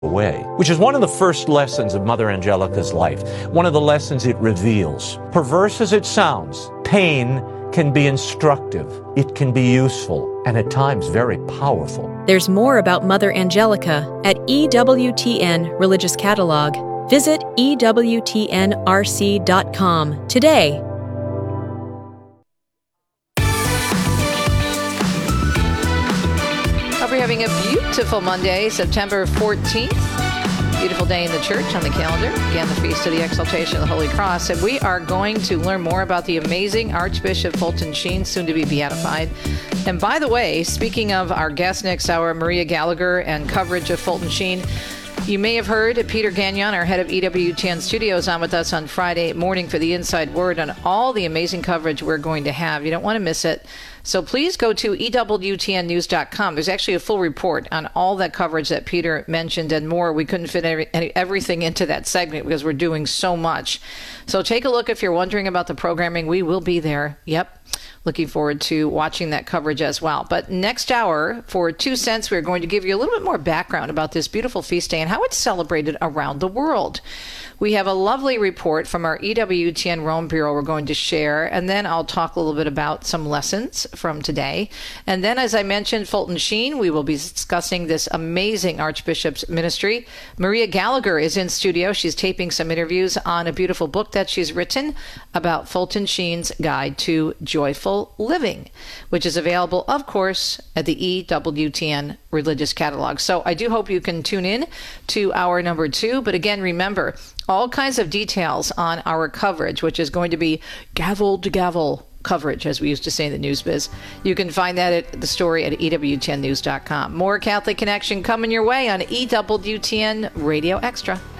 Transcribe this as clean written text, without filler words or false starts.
away, which is one of the first lessons of Mother Angelica's life, one of the lessons it reveals. Perverse as it sounds, pain can be instructive, it can be useful, and at times very powerful. There's more about Mother Angelica at EWTN Religious Catalog. Visit EWTNRC.com today. Hope you're having a beautiful Monday, September 14th. Beautiful day in the church on the calendar. Again, the Feast of the Exaltation of the Holy Cross. And we are going to learn more about the amazing Archbishop Fulton Sheen, soon to be beatified. And by the way, speaking of our guest next hour, Maria Gallagher, and coverage of Fulton Sheen, you may have heard Peter Gagnon, our head of EWTN Studios, on with us on Friday morning for the Inside Word on all the amazing coverage we're going to have. You don't want to miss it. So please go to EWTNnews.com. There's actually a full report on all that coverage that Peter mentioned and more. We couldn't fit everything into that segment because we're doing so much. So take a look if you're wondering about the programming. We will be there. Yep. Looking forward to watching that coverage as well. But next hour, for 2 cents, we're going to give you a little bit more background about this beautiful feast day and how it's celebrated around the world. We have a lovely report from our EWTN Rome Bureau we're going to share, and then I'll talk a little bit about some lessons from today. And then, as I mentioned, Fulton Sheen, we will be discussing this amazing Archbishop's ministry. Maria Gallagher is in studio. She's taping some interviews on a beautiful book that she's written about Fulton Sheen's Guide to Joyful Living, which is available, of course, at the EWTN Religious Catalog. So I do hope you can tune in to hour number 2. But again, remember, all kinds of details on our coverage, which is going to be gavel to gavel coverage, as we used to say in the news biz. You can find that at the story at EWTNnews.com. More Catholic Connection coming your way on EWTN Radio Extra.